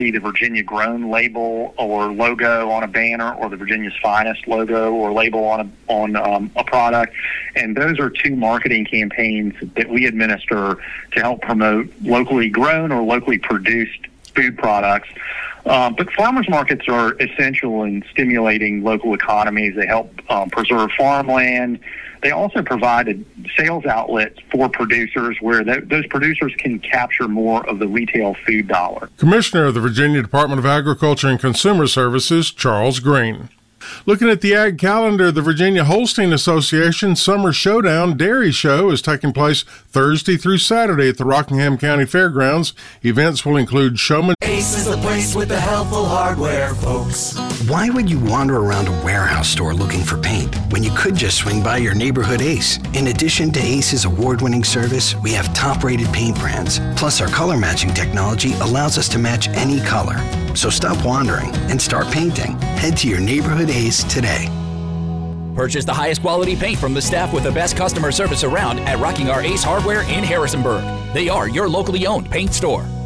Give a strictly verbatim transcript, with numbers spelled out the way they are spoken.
the Virginia Grown label or logo on a banner, or the Virginia's Finest logo or label on a, on um, a product. And those are two marketing campaigns that we administer to help promote locally grown or locally produced food products. Um, but farmers markets are essential in stimulating local economies. They help um, preserve farmland. They also provide a sales outlet for producers where th- those producers can capture more of the retail food dollar. Commissioner of the Virginia Department of Agriculture and Consumer Services, Charles Green. Looking at the ag calendar, the Virginia Holstein Association Summer Showdown Dairy Show is taking place Thursday through Saturday at the Rockingham County Fairgrounds. Events will include showman. Ace is the place with the helpful hardware, folks. Why would you wander around a warehouse store looking for paint when you could just swing by your neighborhood Ace? In addition to Ace's award-winning service, we have top-rated paint brands. Plus, our color matching technology allows us to match any color. So stop wandering and start painting. Head to your neighborhood Ace today. Purchase the highest quality paint from the staff with the best customer service around at Rocking Our Ace Hardware in Harrisonburg. They are your locally owned paint store.